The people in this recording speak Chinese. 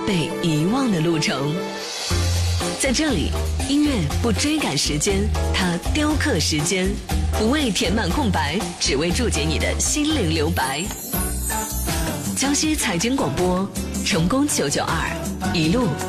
被遗忘的路程。在这里，音乐不追赶时间，它雕刻时间，不为填满空白，只为注解你的心灵留白。江西财经广播，成功992，一路